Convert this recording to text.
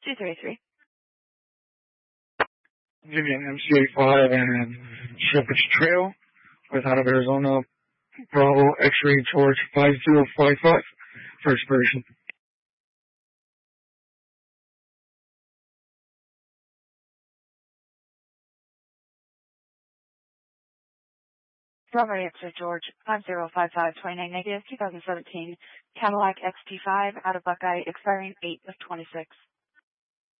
233. Vivian MC85 and Shepherd's Trail with out of Arizona, Bravo X-Ray George 5055 for expiration. Bravo X-Ray George 5055, 29 negative, 2017 Cadillac XT5 out of Buckeye, expiring 8 of 26.